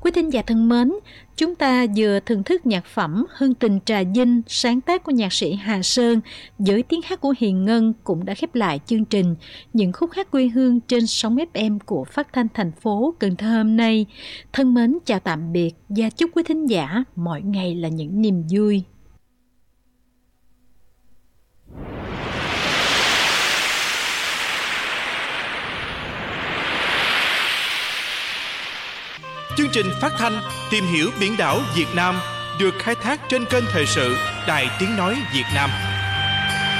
Quý thính giả thân mến, chúng ta vừa thưởng thức nhạc phẩm Hương Tình Trà Vinh, sáng tác của nhạc sĩ Hà Sơn, với tiếng hát của Hiền Ngân cũng đã khép lại chương trình những khúc hát quê hương trên sóng FM của Phát thanh thành phố Cần Thơ hôm nay. Thân mến chào tạm biệt và chúc quý thính giả mỗi ngày là những niềm vui. Chương trình phát thanh Tìm hiểu biển đảo Việt Nam được khai thác trên kênh thời sự Đài Tiếng Nói Việt Nam.